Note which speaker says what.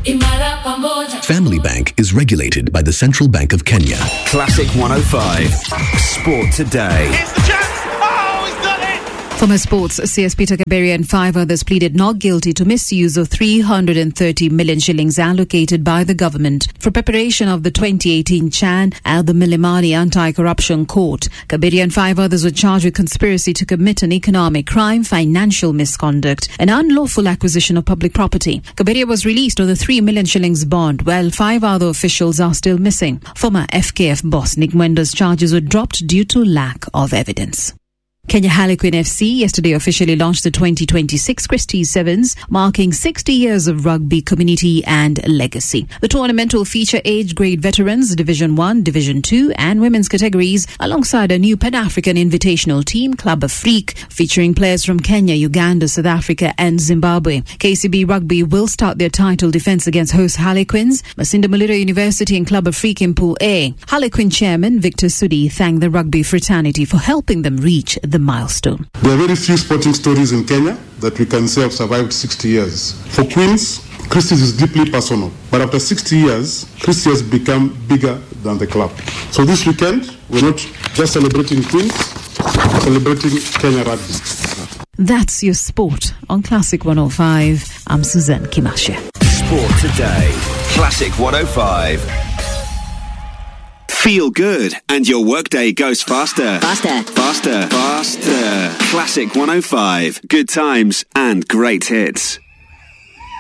Speaker 1: Imara pamoja.
Speaker 2: Family Bank is regulated by the Central Bank of Kenya.
Speaker 3: Classic 105. Sport Today.
Speaker 4: Here's the chance. Oh, he's done it.
Speaker 5: Former sports CS Peter Kaberia and 5 others pleaded not guilty to misuse of 330 million shillings allocated by the government for preparation of the 2018 Chan at the Milimani Anti-Corruption Court. Kaberia and 5 others were charged with conspiracy to commit an economic crime, financial misconduct, and unlawful acquisition of public property. Kaberia was released on the 3 million shillings bond, while 5 other officials are still missing. Former FKF boss Nick Mwenda's charges were dropped due to lack of evidence. Kenya Harlequin FC yesterday officially launched the 2026 Christie's Sevens, marking 60 years of rugby community and legacy. The tournament will feature age-grade veterans, Division 1, Division 2 and women's categories, alongside a new Pan-African invitational team, Club Afrique, featuring players from Kenya, Uganda, South Africa and Zimbabwe. KCB Rugby will start their title defence against host Harlequins, Masinda Muliro University and Club Afrique in Pool A. Harlequin chairman Victor Sudi thanked the rugby fraternity for helping them reach the milestone.
Speaker 6: There are very few sporting stories in Kenya that we can say have survived 60 years. For Queens, Christie's is deeply personal, but after 60 years, Christie's has become bigger than the club. So this weekend, we're not just celebrating Queens, we're celebrating Kenya rugby.
Speaker 5: That's your sport on Classic 105. I'm Suzanne Kimashe.
Speaker 3: Sport Today. Classic 105. Feel good and your workday goes faster. Faster. Classic 105. Good times and great hits.